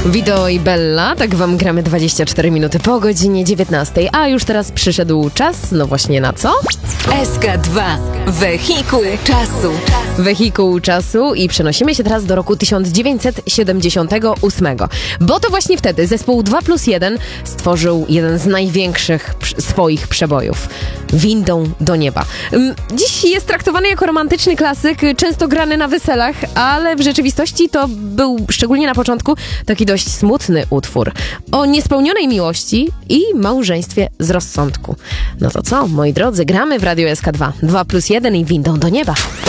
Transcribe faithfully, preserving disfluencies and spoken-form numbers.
Vito i Bella, tak wam gramy dwadzieścia cztery minuty po godzinie dziewiętnastej, a już teraz przyszedł czas, no właśnie na co? S K dwa. Wehikuł czasu. Wehikuł czasu i przenosimy się teraz do roku tysiąc dziewięćset siedemdziesiątego ósmego, bo to właśnie wtedy zespół dwa plus jeden stworzył jeden z największych swoich przebojów. Windą do nieba. Dziś jest traktowany jako romantyczny klasyk, często grany na weselach, ale w rzeczywistości to był, szczególnie na początku, taki dość smutny utwór o niespełnionej miłości i małżeństwie z rozsądku. No to co, moi drodzy, gramy w Radiu S K dwa. dwa plus jeden i windą do nieba.